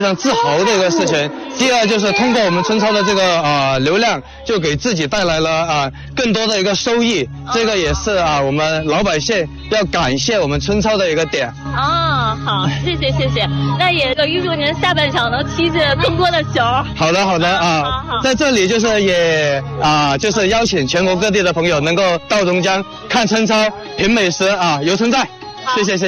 非常自豪的一个事情。第二就是通过我们春超的这个流量，就给自己带来了更多的一个收益，这个也是我们老百姓要感谢我们春超的一个点。 好，谢谢。那也预祝您下半场能踢进更多的球。 好的在这里就是也就是邀请全国各地的朋友能够到榕江看春超、品美食游春在。谢谢。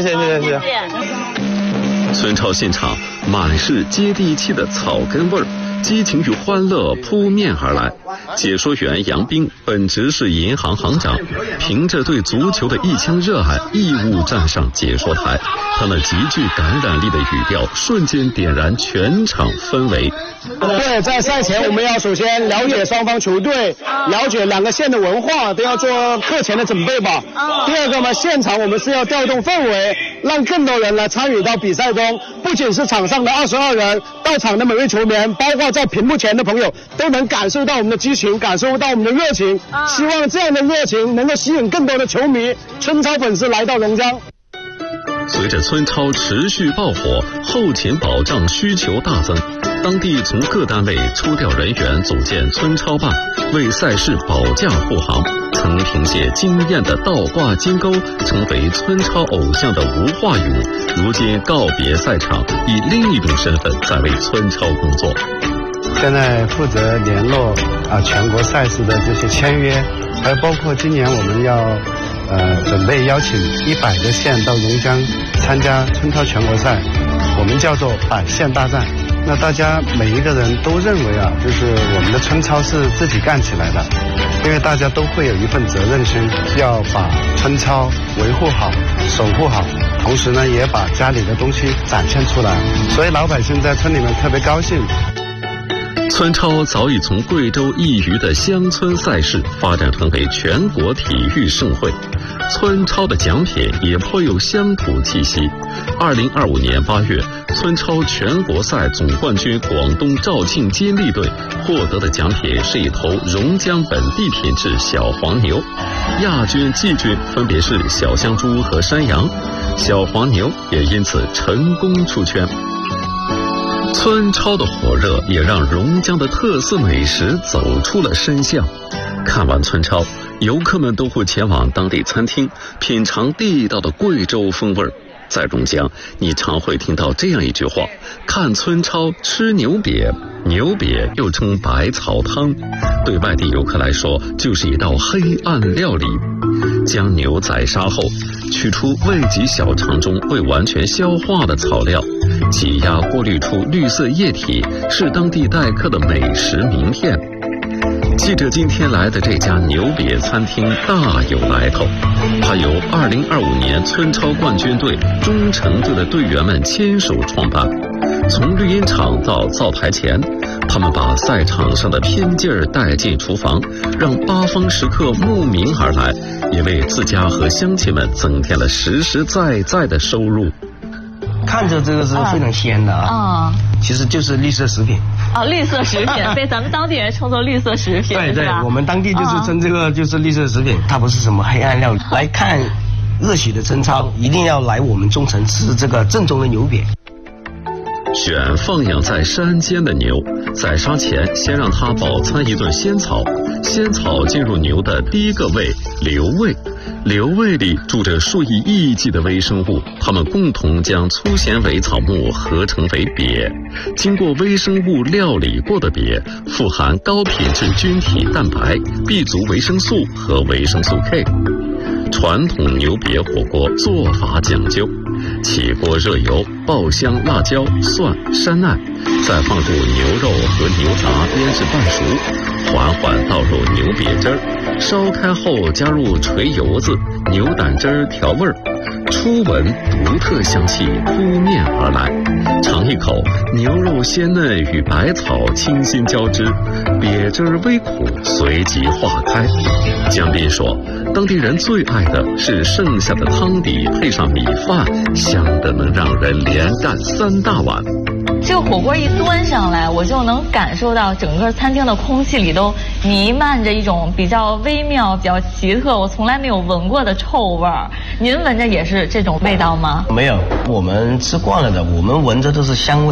春超现场满是接地气的草根味儿，激情与欢乐扑面而来。解说员杨斌本职是银行行长，凭着对足球的一腔热爱，义务站上解说台。他那极具感染力的语调，瞬间点燃全场氛围。 对，在赛前我们要首先了解双方球队，了解两个县的文化，都要做课前的准备吧。第二个嘛，现场我们是要调动氛围，让更多人来参与到比赛中，不仅是场上的22人，到场的每位球员，包括在屏幕前的朋友，都能感受到我们的激情，感受到我们的热情。希望这样的热情能够吸引更多的球迷、春超粉丝来到榕江。 随着春超持续爆火，后勤保障需求大增，当地从各单位抽调人员组建春超办，为赛事保驾护航。曾凭借惊艳的倒挂金钩成为春超偶像的吴化勇，如今告别赛场，以另一种身份在为春超工作。 现在负责联络全国赛事的这些签约，还包括今年我们要准备邀请100个县到榕江参加春超全国赛，我们叫做100县大战。那大家每一个人都认为就是我们的春超是自己干起来的，因为大家都会有一份责任心，要把春超维护好、守护好，同时呢也把家里的东西展现出来，所以老百姓在村里面特别高兴。 春超早已从贵州一隅的乡村赛事发展成为全国体育盛会，春超的奖品也颇有乡土气息。2025年8月，春超全国赛总冠军广东肇庆金利队获得的奖品是一头榕江本地品质小黄牛，亚军、季军分别是小香猪和山羊，小黄牛也因此成功出圈。春超的火热也让榕江的特色美食走出了深巷。看完春超，游客们都会前往当地餐厅品尝地道的贵州风味。在榕江，你常会听到这样一句话：看春超吃牛瘪。牛瘪又称百草汤，对外地游客来说就是一道黑暗料理。将牛宰杀后，取出胃及小肠中未完全消化的草料，挤压过滤出绿色液体，是当地待客的美食名片。记者今天来的这家牛瘪餐厅大有来头，它由2025年春超冠军队忠诚队的队员们亲手创办。从绿茵场到灶台前，他们把赛场上的拼劲儿带进厨房，让八方食客慕名而来，也为自家和乡亲们增添了实实在在的收入。 看着这个是非常鲜的其实就是绿色食品绿色食品被咱们当地人称作绿色食品。 对，我们当地就是称这个就是绿色食品，它不是什么黑暗料理。来看热血的春超，一定要来我们忠诚吃这个正宗的牛瘪。 选放养在山间的牛，宰杀前先让它饱餐一顿仙草，仙草进入牛的第一个胃瘤胃，瘤胃里住着数以亿计的微生物，它们共同将粗纤维草木合成为瘪，经过微生物料理过的瘪，富含高品质菌体蛋白、B 族维生素和维生素 K。传统牛瘪火锅做法讲究，起锅热油，爆香辣椒、蒜、山奈，再放入牛肉和牛杂腌制半熟，缓缓倒入牛瘪汁儿，烧开后加入锤油子、牛胆汁儿调味儿，初闻独特香气扑面而来。尝一口，牛肉鲜嫩与百草清新交织，瘪汁儿微苦，随即化开。江斌说，当地人最爱的是剩下的汤底配上米饭，香得能让人连干3大碗。 这个火锅一端上来，我就能感受到整个餐厅的空气里都弥漫着一种比较微妙、比较奇特、我从来没有闻过的臭味儿。您闻着也是这种味道吗？ 没有，我们吃惯了的，我们闻着都是香味。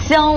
香。